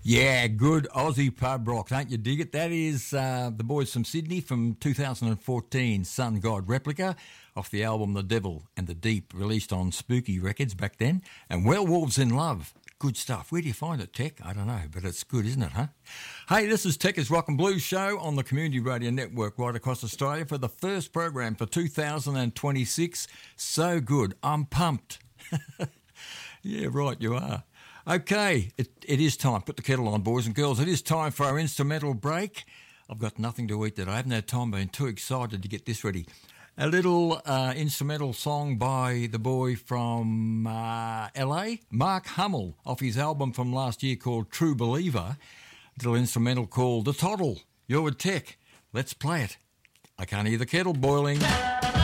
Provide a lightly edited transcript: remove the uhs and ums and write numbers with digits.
Yeah, good Aussie pub rock, don't you dig it? That is the boys from Sydney from 2014, Sun God Replica, off the album The Devil and the Deep, released on Spooky Records back then, and Werewolves in Love. Good stuff. Where do you find it, Tech? I don't know, but it's good, isn't it, huh? Hey, this is Tech's Rock and Blues Show on the Community Radio Network right across Australia for the first program for 2026. So good. I'm pumped. Yeah, right, you are. Okay, it is time. Put the kettle on, boys and girls. It is time for our instrumental break. I've got nothing to eat today. I haven't had time. Been too excited to get this ready. A little instrumental song by the boy from LA, Mark Hummel, off his album from last year called True Believer. A little instrumental called The Toddle. You're with Tech. Let's play it. I can't hear the kettle boiling.